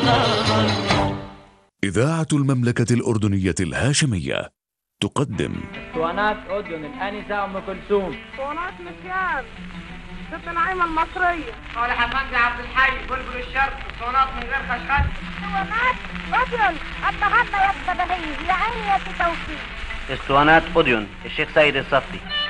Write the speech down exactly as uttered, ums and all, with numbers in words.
إذاعة المملكة الأردنية الهاشمية تقدم اسطوانات أذن الآنسة أم كلثوم. اسطوانات مكيال ست نعيمة المصرية. صالح أفندي عبد الحي بلبل الشرق. اسطوانات من غير خشخش. اسطوانات أذن النهارده يا الصباحية يا عيني يا توفيق. اسطوانات أذن الشيخ سيد الصفتي.